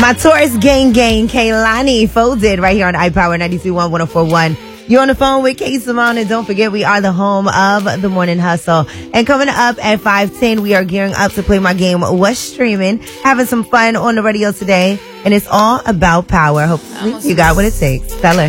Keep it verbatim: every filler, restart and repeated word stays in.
My Taurus gang gang, Kaylani Folded, right here on iPower ninety-two point one, one oh four point one. You're on the phone with K Simone, and don't forget we are the home of the Morning Hustle. And coming up at five ten, we are gearing up to play my game, What's Streaming, having some fun on the radio today, and it's all about power. Hopefully you got what it takes. Tell her.